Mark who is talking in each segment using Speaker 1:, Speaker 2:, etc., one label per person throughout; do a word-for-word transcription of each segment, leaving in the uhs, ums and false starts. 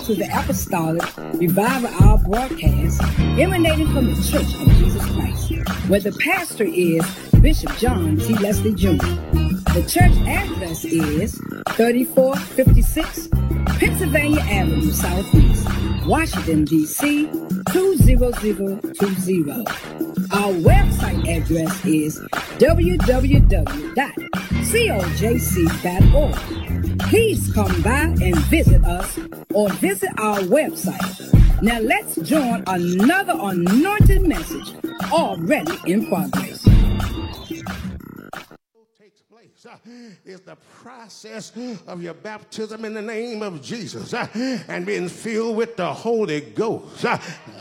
Speaker 1: to the Apostolic Revival Hour broadcast emanating from the Church of Jesus Christ, where the pastor is Bishop John T. Leslie Junior The church address is thirty-four fifty-six Pennsylvania Avenue Southeast, Washington, D C two zero zero two zero. Our website address is w w w dot cojc dot org. Please come by and visit us or visit our website. Now let's join another anointed message already in progress.
Speaker 2: Uh, is the process of your baptism in the name of Jesus uh, and being filled with the Holy Ghost. Uh,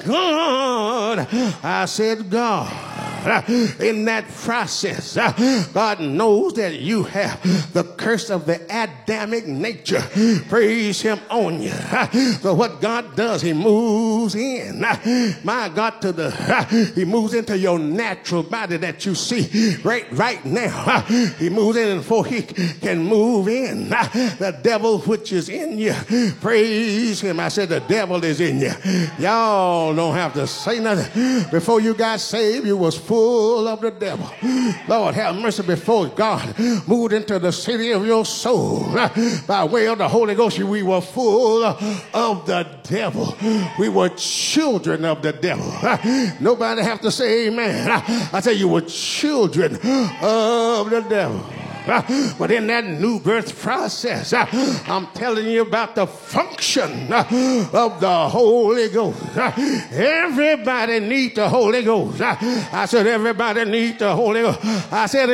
Speaker 2: God, I said God, uh, in that process, uh, God knows that you have the curse of the Adamic nature. Praise him on you. Uh, so what God does, he moves in. Uh, my God, to the, uh, he moves into your natural body that you see right, right now. Uh, he moves in. And before he can move in, the devil which is in you, praise him. I said the devil is in you. Y'all don't have to say nothing. Before you got saved, you was full of the devil. Lord have mercy. Before God moved into the city of your soul by way of the Holy Ghost, we were full of the devil. We were children of the devil. Nobody have to say amen. I say you were children of the devil. Uh, but in that new birth process, uh, I'm telling you about the function uh, of the Holy Ghost. Uh, everybody needs the Holy Ghost. Uh, I said everybody needs the Holy Ghost. I said,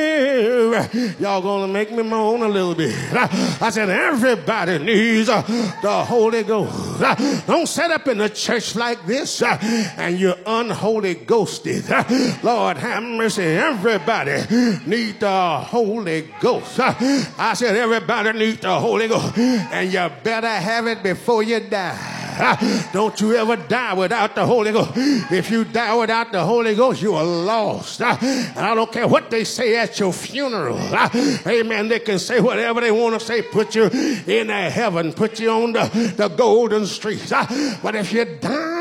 Speaker 2: eh, y'all gonna make me moan a little bit. Uh, I said everybody needs uh, the Holy Ghost. Uh, don't set up in a church like this uh, and you're unholy ghosted. Uh, Lord have mercy. Everybody needs the Holy Holy Ghost. I said everybody needs the Holy Ghost, and you better have it before you die. Don't you ever die without the Holy Ghost. If you die without the Holy Ghost, you are lost. And I don't care what they say at your funeral. Amen. They can say whatever they want to say. Put you in a heaven. Put you on the, the golden streets. But if you die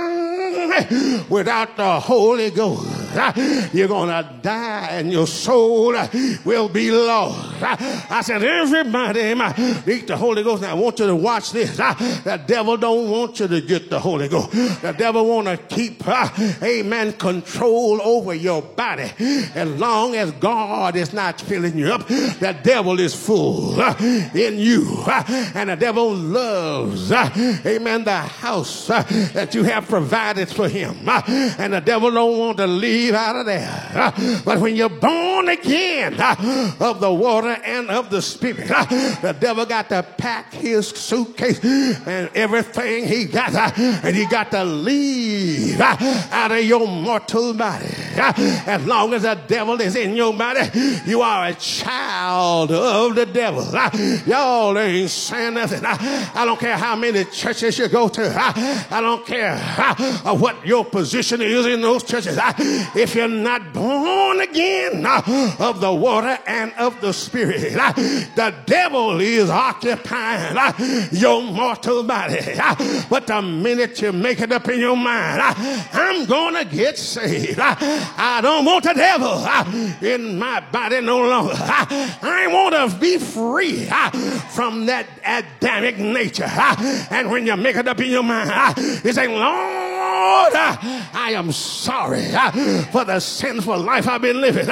Speaker 2: without the Holy Ghost, you're gonna die and your soul will be lost. I said everybody needs the Holy Ghost. Now I want you to watch this. The devil don't want you to get the Holy Ghost. The devil want to keep amen control over your body. As long as God is not filling you up, the devil is full in you. And the devil loves amen the house that you have provided for him. And the devil don't want to leave out of there. But when you're born again of the water and of the Spirit, the devil got to pack his suitcase and everything he got, and he got to leave out of your mortal body. As long as the devil is in your body, you are a child of the devil. Y'all ain't saying nothing. I don't care how many churches you go to. I don't care what your position is in those churches. If you're not born again of the water and of the Spirit, the devil is occupying your mortal body. But the minute you make it up in your mind, I'm gonna get saved, I don't want the devil in my body no longer. I want to be free from that Adamic nature. And when you make it up in your mind, you say, Lord, I am sorry for the sinful life I've been living.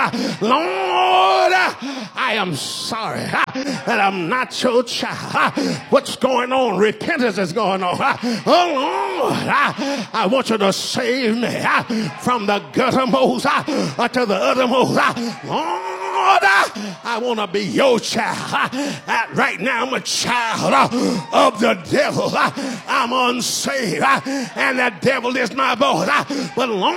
Speaker 2: Lord, I am sorry that I'm not your child. What's going on? Repentance is going on. Oh, Lord, I want you to save me from the guttermost to the uttermost. Lord, I want to be your child. Right now, I'm a child of the devil. I'm unsaved, and the devil is my boss. But Lord,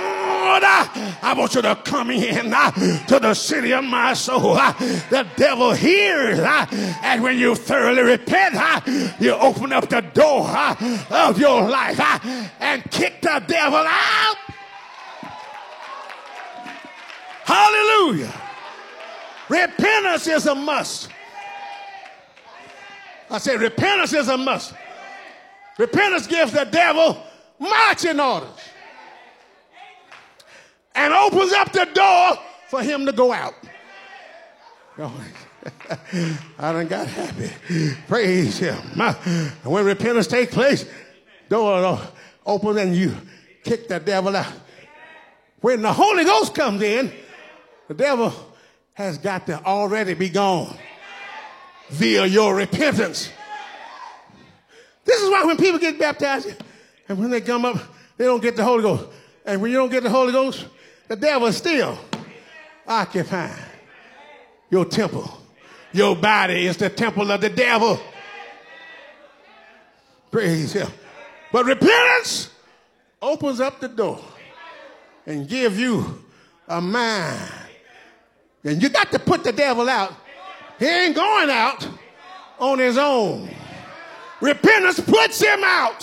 Speaker 2: I want you to come in to the city of my soul. The devil hears, and when you thoroughly repent, you open up the door of your life and kick the devil out. Hallelujah. Repentance is a must. I say repentance is a must. Repentance gives the devil marching orders and opens up the door for him to go out. I done got happy. Praise him. And when repentance takes place, door opens and you kick the devil out. When the Holy Ghost comes in, the devil has got to already be gone via your repentance. This is why when people get baptized and when they come up, they don't get the Holy Ghost. And when you don't get the Holy Ghost, the devil is still occupying your temple. Your body is the temple of the devil. Praise him. But repentance opens up the door and give you a mind. And you got to put the devil out. He ain't going out on his own. Repentance puts him out.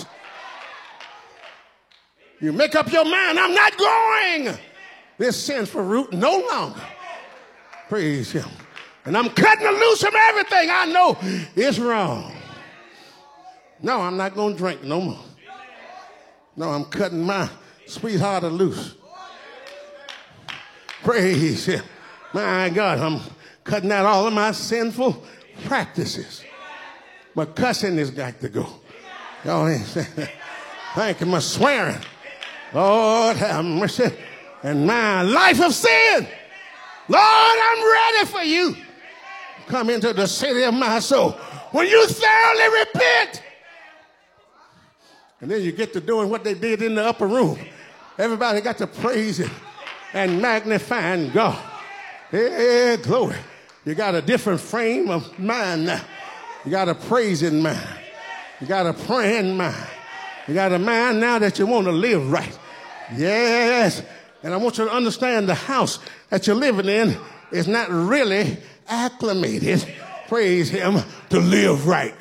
Speaker 2: You make up your mind, I'm not going this sinful route no longer. Praise him. And I'm cutting loose from everything I know is wrong. No, I'm not going to drink no more. No, I'm cutting my sweetheart loose. Praise him. My God, I'm cutting out all of my sinful practices. But cussing has got to go. Y'all ain't saying that. Thank you, my swearing. Lord have mercy. And my life of sin. Lord, I'm ready for you. Come into the city of my soul. When you thoroughly repent. And then you get to doing what they did in the upper room. Everybody got to praise him and magnifying God. Hey, glory. You got a different frame of mind now. You got a praising mind. You got a praying mind. You got a mind now that you want to live right. Yes. And I want you to understand the house that you're living in is not really acclimated, praise him, to live right.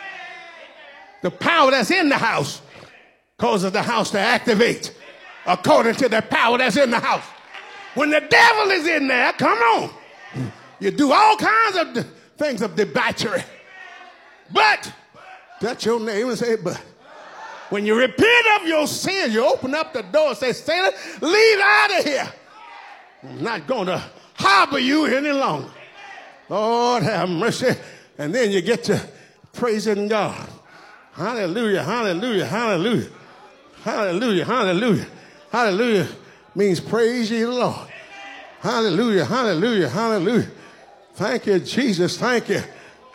Speaker 2: The power that's in the house causes the house to activate according to the power that's in the house. When the devil is in there, come on, you do all kinds of de- things of debauchery. But, touch your name and say, but. When you repent of your sin, you open up the door and say, Satan, leave out of here. I'm not going to harbor you any longer. Lord have mercy. And then you get to praising God. Hallelujah, hallelujah, hallelujah. Hallelujah, hallelujah. Hallelujah means praise ye the Lord. Hallelujah, hallelujah, hallelujah. Thank you, Jesus. Thank you.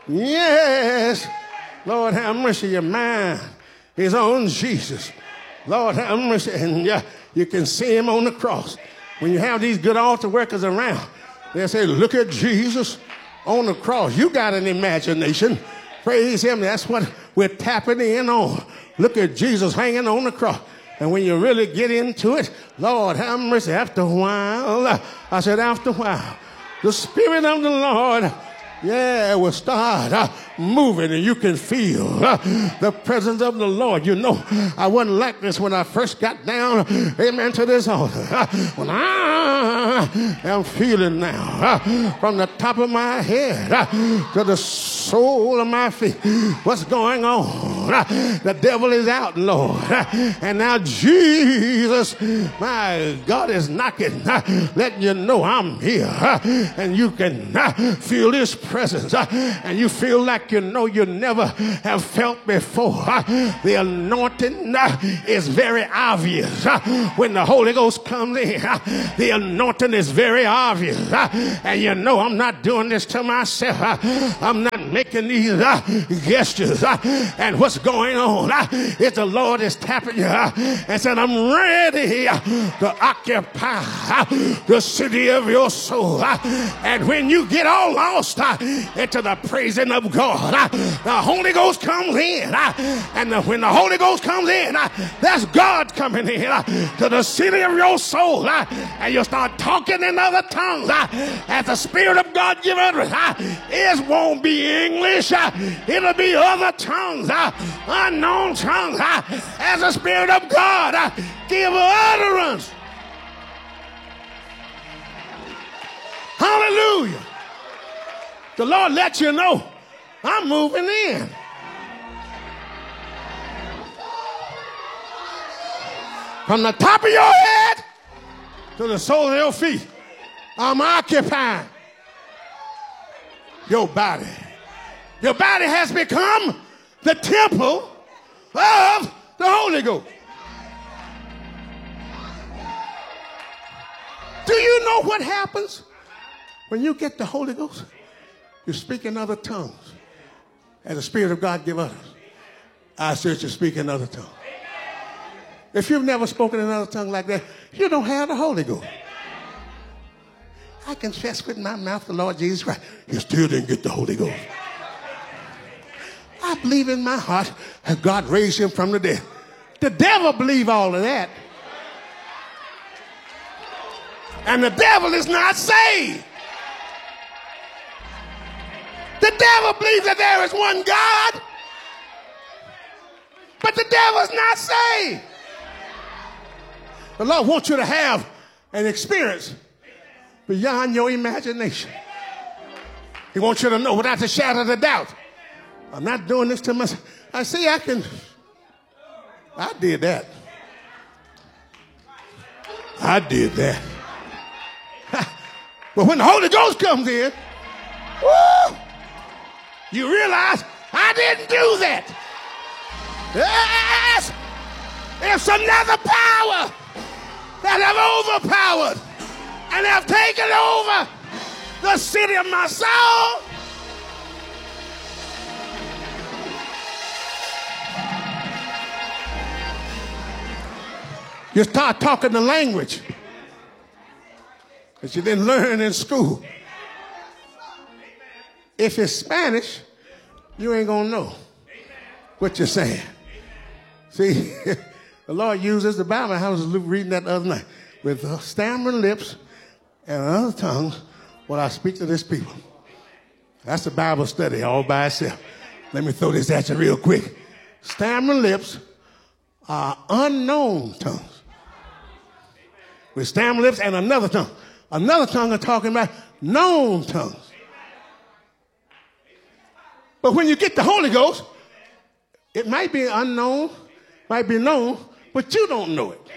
Speaker 2: Yes. Lord have mercy. Your mind is on Jesus. Lord have mercy. And yeah, you can see him on the cross. When you have these good altar workers around, they say, look at Jesus on the cross. You got an imagination. Praise him. That's what we're tapping in on. Look at Jesus hanging on the cross. And when you really get into it, Lord have mercy. After a while, I said, after a while, the Spirit of the Lord, yeah, will start uh, moving, and you can feel uh, the presence of the Lord. You know, I wasn't like this when I first got down, amen, to this altar. Uh, when I am feeling now, uh, from the top of my head uh, to the sole of my feet, what's going on? Uh, the devil is out, Lord. Uh, and now Jesus, my God, is knocking, uh, letting you know I'm here. Uh, and you can uh, feel this presence, uh, and you feel like you know you never have felt before. Uh, the anointing uh, is very obvious. Uh, when the Holy Ghost comes in, uh, the anointing is very obvious. Uh, and you know I'm not doing this to myself. Uh, I'm not making these uh, gestures. Uh, and what's going on uh, is the Lord is tapping you uh, and said, I'm ready uh, to occupy uh, the city of your soul. Uh, and when you get all lost uh, into the praising of God, uh, the Holy Ghost comes in. Uh, and the, when the Holy Ghost comes in, uh, that's God coming in uh, to the city of your soul. Uh, and you start talking in other tongues uh, as the Spirit of God gives utterance. Uh, it won't be English. Uh, it'll be other tongues, uh, unknown tongues, uh, as the Spirit of God uh, give utterance. Hallelujah. The Lord lets you know I'm moving in. From the top of your head to the sole of your feet, I'm occupying your body. Your body has become the temple of the Holy Ghost. Do you know what happens when you get the Holy Ghost? You speak in other tongues. As the Spirit of God give us, I search to speak in other tongues. If you've never spoken in another tongue like that, you don't have the Holy Ghost. I confess with my mouth the Lord Jesus Christ. You still didn't get the Holy Ghost. I believe in my heart that God raised him from the dead. The devil believe all of that. And the devil is not saved. The devil believes that there is one God, but the devil is not saved. The Lord wants you to have an experience beyond your imagination. He wants you to know without the shadow of a doubt, I'm not doing this to myself. I see I can, I did that. I did that. But when the Holy Ghost comes in, woo, you realize I didn't do that. Yes, it's another power that have overpowered and have taken over the city of my soul. You start talking the language that you didn't learn in school. If it's Spanish, you ain't gonna know what you're saying. See, the Lord uses the Bible. I was reading that the other night. With uh, stammering lips and other tongues, when I speak to this people. That's a Bible study all by itself. Let me throw this at you real quick. Stammering lips are unknown tongues. With stammering lips and another tongue. Another tongue are talking about known tongues. But when you get the Holy Ghost, it might be unknown, might be known, but you don't know it.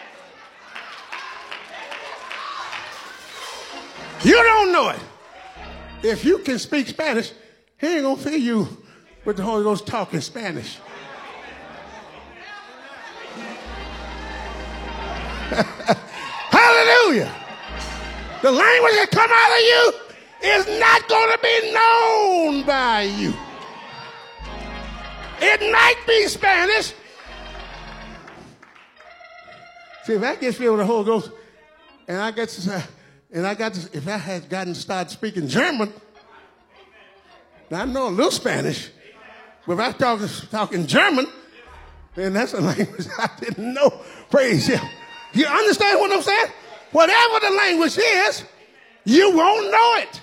Speaker 2: You don't know it. If you can speak Spanish, he ain't gonna fill you with the Holy Ghost talking Spanish. Hallelujah. The language that come out of you is not going to be known by you. It might be Spanish. See, if I get filled with the Holy Ghost, and I get to, and I got to, if I had gotten to start speaking German, now I know a little Spanish, but if I talk talking German, then that's a language I didn't know. Praise Him. You understand what I'm saying? Whatever the language is, you won't know it.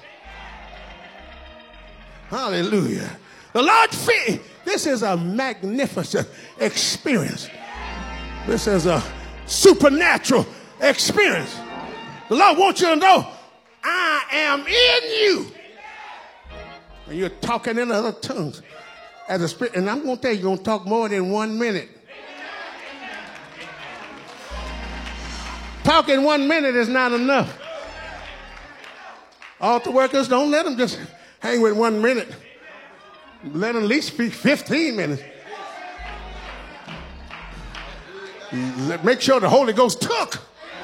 Speaker 2: Hallelujah. The Lord, this is a magnificent experience. This is a supernatural experience. The Lord wants you to know, I am in you. And you're talking in other tongues as a spirit. And I'm going to tell you, you're going to talk more than one minute. Talking one minute is not enough. Altar workers, don't let them just hang with one minute. Let them at least speak fifteen minutes. Let, make sure the Holy Ghost took.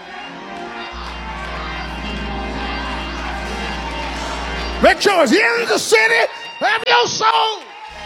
Speaker 2: Make sure it's in the city of your soul.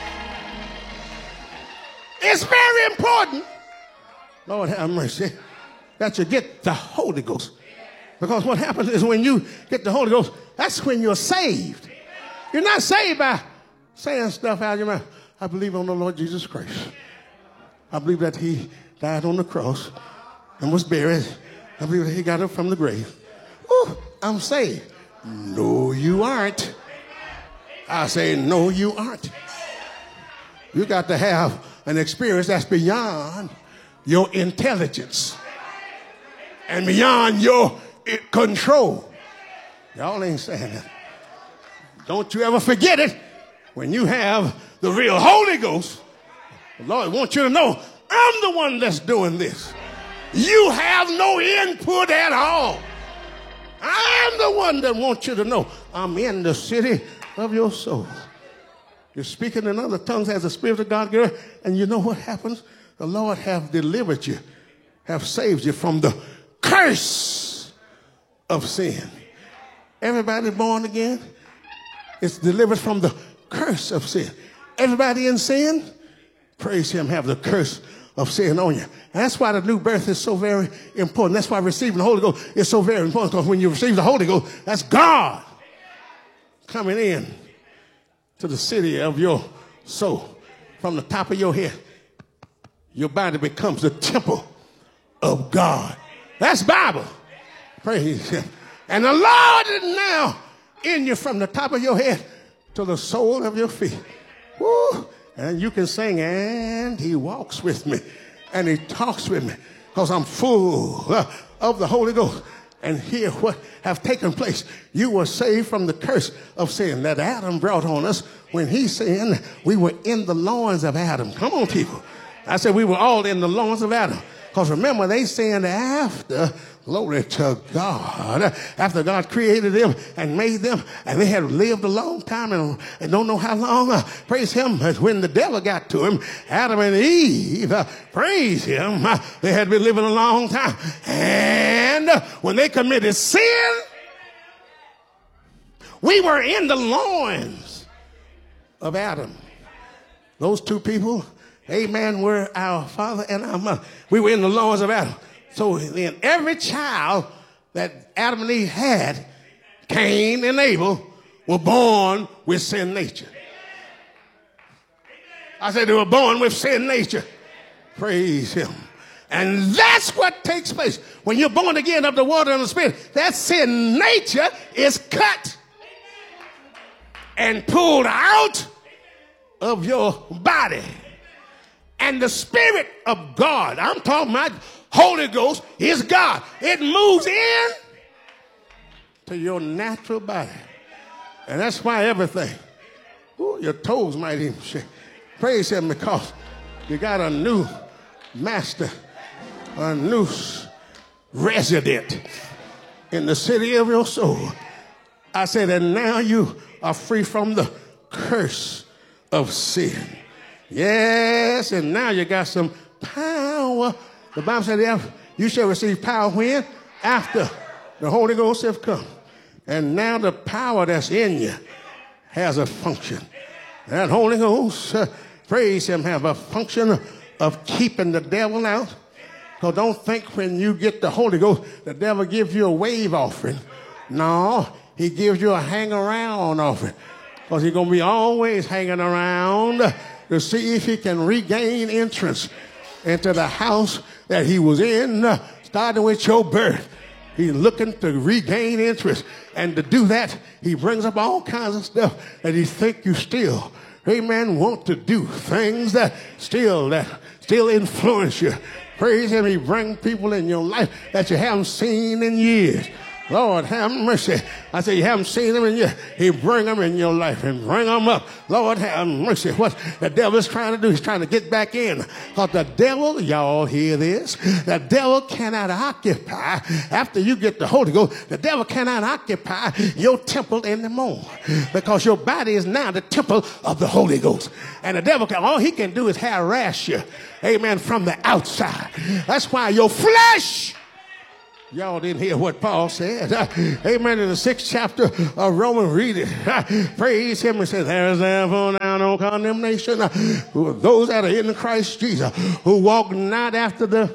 Speaker 2: It's very important, Lord have mercy, that you get the Holy Ghost. Because what happens is when you get the Holy Ghost, that's when you're saved. You're not saved by saying stuff out of your mouth. I believe on the Lord Jesus Christ. I believe that he died on the cross and was buried. I believe that he got up from the grave. Ooh, I'm saved. No, you aren't. I say, no, you aren't. You got to have an experience that's beyond your intelligence and beyond your control. Y'all ain't saying that. Don't you ever forget it. When you have the real Holy Ghost, the Lord wants you to know, I'm the one that's doing this. You have no input at all. I'm the one that wants you to know I'm in the city of your soul. You're speaking in other tongues as the Spirit of God gives, and you know what happens? The Lord have delivered you, have saved you from the curse of sin. Everybody born again is delivered from the curse of sin. Everybody in sin, praise him, have the curse of sin on you. And that's why the new birth is so very important. That's why receiving the Holy Ghost is so very important, because when you receive the Holy Ghost, that's God coming in to the city of your soul. From the top of your head, your body becomes the temple of God. That's Bible. Praise him. And the Lord is now in you from the top of your head to the sole of your feet. Woo. And you can sing, and he walks with me, and he talks with me, because I'm full uh, of the Holy Ghost. And hear what have taken place. You were saved from the curse of sin that Adam brought on us. When he sinned, we were in the loins of Adam. Come on, people. I said we were all in the loins of Adam. Because remember, they sinned after, glory to God, after God created them and made them, and they had lived a long time and, and don't know how long. Uh, praise him. But when the devil got to him, Adam and Eve, uh, praise him, uh, they had been living a long time. And uh, when they committed sin, we were in the loins of Adam. Those two people, amen, were our father and our mother. We were in the loins of Adam. So then every child that Adam and Eve had, Cain and Abel, were born with sin nature. I said they were born with sin nature. Praise him. And that's what takes place. When you're born again of the water and the Spirit, that sin nature is cut and pulled out of your body. And the Spirit of God, I'm talking about Holy Ghost, is God. It moves in to your natural body. And that's why everything, ooh, your toes might even shake. Praise him, because you got a new master, a new resident in the city of your soul. I said, and now you are free from the curse of sin. Yes, and now you got some power. The Bible said, you shall receive power when? After the Holy Ghost have come. And now the power that's in you has a function. That Holy Ghost, uh, praise him, have a function of keeping the devil out. So don't think when you get the Holy Ghost, the devil gives you a wave offering. No, he gives you a hang around offering. Because he's going to be always hanging around to see if he can regain entrance into the house that he was in, uh, starting with your birth. He's looking to regain interest. And to do that, he brings up all kinds of stuff that he think you still, amen, want to do. Things that still, that still influence you. Praise him. He brings people in your life that you haven't seen in years. Lord, have mercy. I say you haven't seen them in your, he bring them in your life and bring them up. Lord, have mercy. What the devil is trying to do, he's trying to get back in. Because the devil, y'all hear this, the devil cannot occupy, after you get the Holy Ghost, the devil cannot occupy your temple anymore. Because your body is now the temple of the Holy Ghost. And the devil, can, all he can do is harass you, amen, from the outside. That's why your flesh, y'all didn't hear what Paul said. Uh, amen. In the sixth chapter of Romans, read it. Uh, praise him and says, there is therefore now no condemnation. Uh, those that are in Christ Jesus, who walk not after the,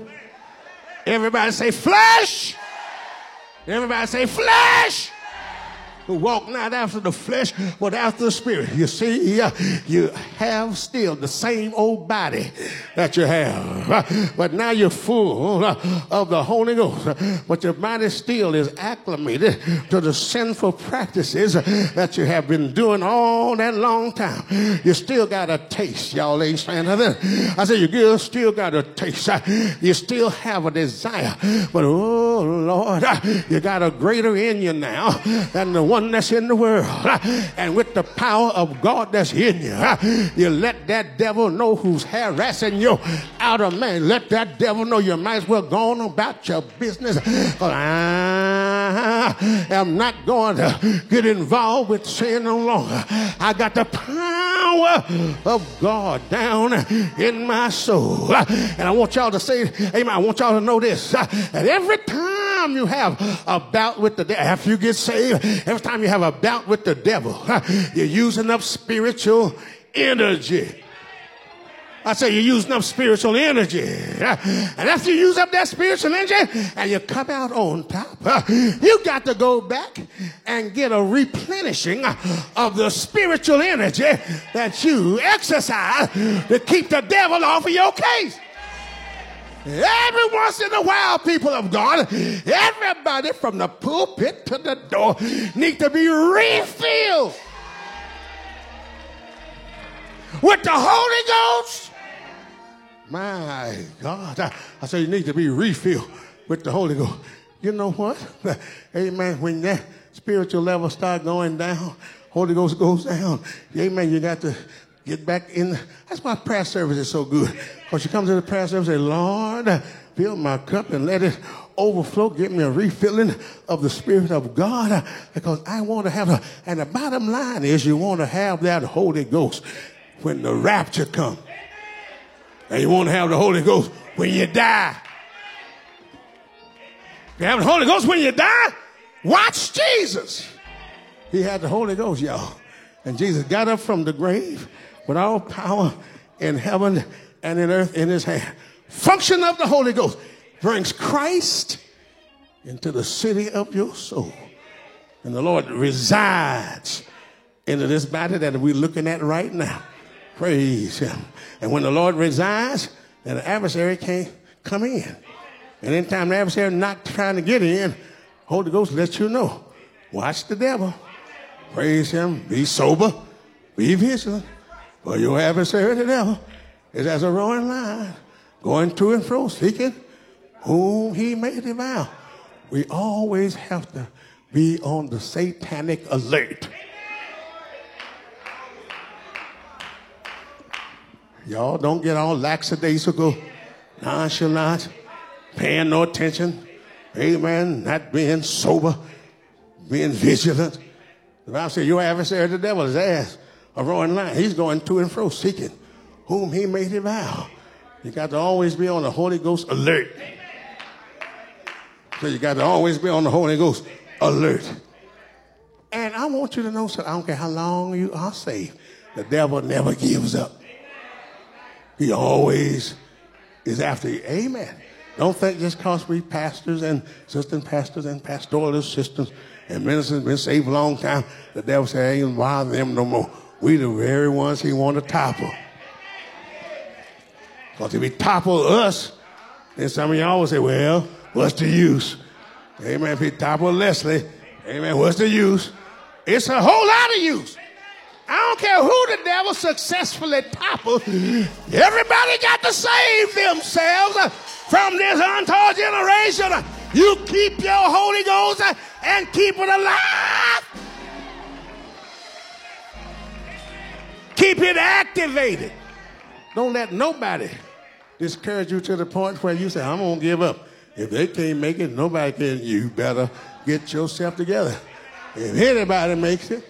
Speaker 2: everybody say flesh. Everybody say flesh. Who walk not after the flesh, but after the Spirit. You see, uh, you have still the same old body that you have. Uh, but now you're full uh, of the Holy Ghost. Uh, but your body still is acclimated to the sinful practices uh, that you have been doing all that long time. You still got a taste. Y'all ain't saying nothing. I said, you still got a taste. Uh, you still have a desire. But, oh, Lord, uh, you got a greater in you now than the one that's in the world. And with the power of God that's in you, you let that devil know who's harassing you outer man. Let that devil know you might as well go on about your business. I am not going to get involved with sin no longer. I got the power of God down in my soul. And I want y'all to say, amen, I want y'all to know this, that every time you have a bout with the devil, after you get saved, every time you have a bout with the devil, you're using up spiritual energy. I say you're using up spiritual energy. And after you use up that spiritual energy and you come out on top, you got to go back and get a replenishing of the spiritual energy that you exercise to keep the devil off of your case. Every once in a while, people of God, everybody from the pulpit to the door need to be refilled with the Holy Ghost. My God, I, I say you need to be refilled with the Holy Ghost. You know what? Amen. When that spiritual level start going down, Holy Ghost goes down. Amen. You got to get back in. That's why prayer service is so good. Because you come to the prayer service and say, Lord, fill my cup and let it overflow. Give me a refilling of the Spirit of God. Because I want to have a, and the bottom line is you want to have that Holy Ghost when the rapture comes. And you want to have the Holy Ghost when you die. You have the Holy Ghost when you die? Watch Jesus. He had the Holy Ghost, y'all. And Jesus got up from the grave with all power in heaven and in earth in his hand. Function of the Holy Ghost brings Christ into the city of your soul. And the Lord resides into this body that we're looking at right now. Praise him. And when the Lord resides, then the adversary can't come in. And anytime the adversary not trying to get in, Holy Ghost lets you know. Watch the devil. Praise him. Be sober. Be vigilant. For your adversary, the devil, is as a roaring lion, going to and fro, seeking whom he may devour. We always have to be on the satanic alert. Y'all don't get all lackadaisical, nonchalant, paying no attention. Amen. Not being sober, being vigilant. The Bible says your adversary, the devil, is as a roaring lion. He's going to and fro, seeking whom he may devour. You got to always be on the Holy Ghost alert. So you got to always be on the Holy Ghost alert. And I want you to know something. I don't care how long you are saved. The devil never gives up. He always is after you. Amen. Don't think just because we pastors and assistant pastors and pastoral assistants and ministers been saved a long time, the devil say, I ain't bother them no more. We the very ones he want to topple. Because if he topple us, then some of y'all will say, well, what's the use? Amen. If he topple Leslie, amen, what's the use? It's a whole lot of use. I don't care who the devil successfully toppled. Everybody got to save themselves from this untaught generation. You keep your Holy Ghost and keep it alive. Keep it activated. Don't let nobody discourage you to the point where you say, I'm going to give up. If they can't make it, nobody can. You better get yourself together. If anybody makes it,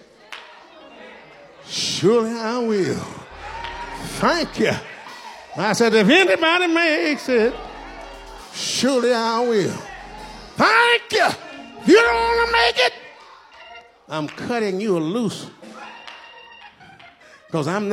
Speaker 2: surely I will. Thank you. I said, if anybody makes it, surely I will. Thank you. If you don't want to make it, I'm cutting you loose. Because I'm not.